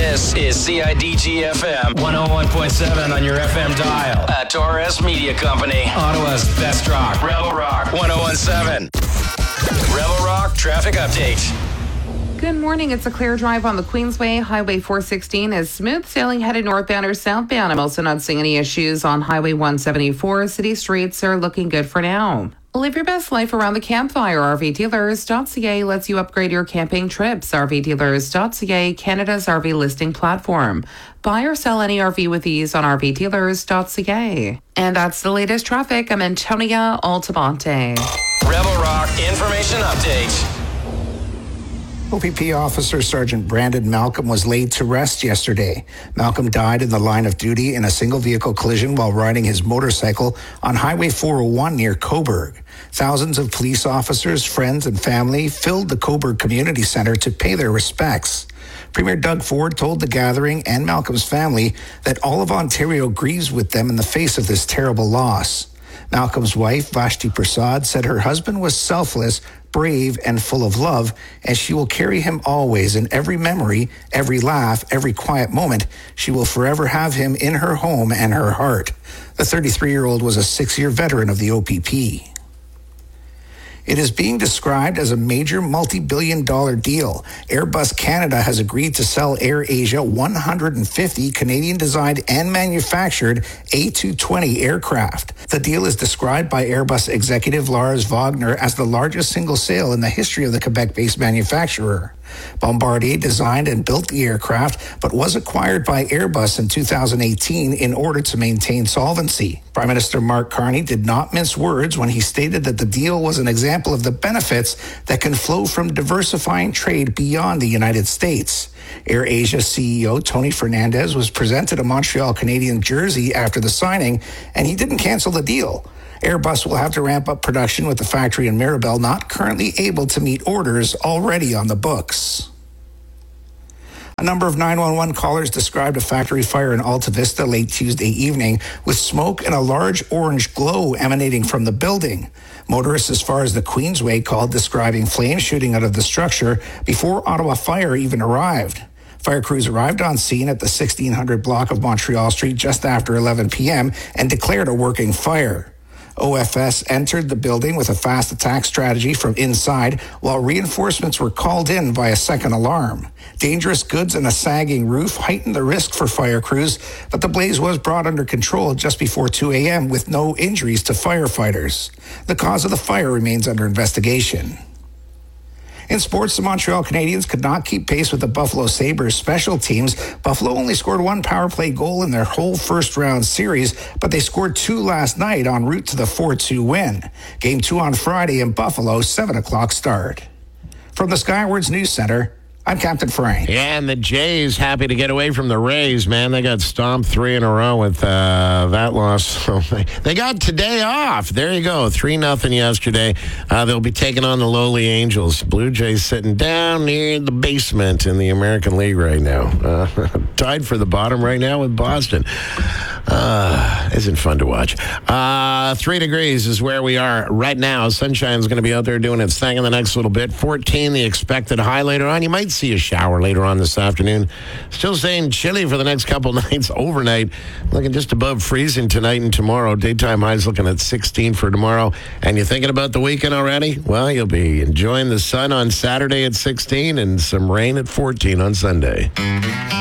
This is CIDG FM 101.7 on your FM dial. At Torres Media Company, Ottawa's best rock. Rebel Rock 101.7. Rebel Rock traffic update. Good morning. It's a clear drive on the Queensway. Highway 416 is smooth sailing headed northbound or southbound. I'm also not seeing any issues on Highway 174. City streets are looking good for now. Live your best life around the campfire. RVDealers.ca lets you upgrade your camping trips. RVDealers.ca, Canada's RV listing platform. Buy or sell any RV with ease on RVDealers.ca. And that's the latest traffic. I'm Antonia Altamonte. Rebel Rock information update. OPP Officer Sergeant Brandon Malcolm was laid to rest yesterday. Malcolm died in the line of duty in a single-vehicle collision while riding his motorcycle on Highway 401 near Cobourg. Thousands of police officers, friends, and family filled the Cobourg Community Centre to pay their respects. Premier Doug Ford told the gathering and Malcolm's family that all of Ontario grieves with them in the face of this terrible loss. Malcolm's wife, Vashti Prasad, said her husband was selfless, brave, and full of love, and she will carry him always in every memory, every laugh, every quiet moment. She will forever have him in her home and her heart. The 33-year-old was a 6-year veteran of the OPP. It is being described as a major multi-billion-dollar deal. Airbus Canada has agreed to sell AirAsia 150 Canadian-designed and manufactured A220 aircraft. The deal is described by Airbus executive Lars Wagner as the largest single sale in the history of the Quebec-based manufacturer. Bombardier designed and built the aircraft, but was acquired by Airbus in 2018 in order to maintain solvency. Prime Minister Mark Carney did not mince words when he stated that the deal was an example of the benefits that can flow from diversifying trade beyond the United States. AirAsia CEO Tony Fernandez was presented a Montreal Canadiens jersey after the signing, and he didn't cancel the deal. Airbus will have to ramp up production with the factory in Mirabel not currently able to meet orders already on the books. A number of 911 callers described a factory fire in Alta Vista late Tuesday evening with smoke and a large orange glow emanating from the building. Motorists as far as the Queensway called describing flames shooting out of the structure before Ottawa Fire even arrived. Fire crews arrived on scene at the 1600 block of Montreal Street just after 11 p.m. and declared a working fire. OFS entered the building with a fast attack strategy from inside, while reinforcements were called in by a second alarm. Dangerous goods and a sagging roof heightened the risk for fire crews, but the blaze was brought under control just before 2 a.m. with no injuries to firefighters. The cause of the fire remains under investigation. In sports, the Montreal Canadiens could not keep pace with the Buffalo Sabres special teams. Buffalo only scored one power play goal in their whole first-round series, but they scored 2 last night en route to the 4-2 win. Game 2 on Friday in Buffalo, 7 o'clock start. From the Skywards News Center, I'm Captain Frank. Yeah, and the Jays happy to get away from the Rays, man. They got stomped 3 in a row with that loss. So they got today off. There you go, 3-0 yesterday. They'll be taking on the lowly Angels. Blue Jays sitting down near the basement in the American League right now. Tied for the bottom right now with Boston. Isn't fun to watch. 3 degrees is where we are right now. Sunshine's going to be out there doing its thing in the next little bit. 14, the expected high later on. You might see a shower later on this afternoon. Still staying chilly for the next couple nights. Overnight, looking just above freezing tonight and tomorrow. Daytime highs looking at 16 for tomorrow. And you thinking about the weekend already? Well, you'll be enjoying the sun on Saturday at 16 and some rain at 14 on Sunday.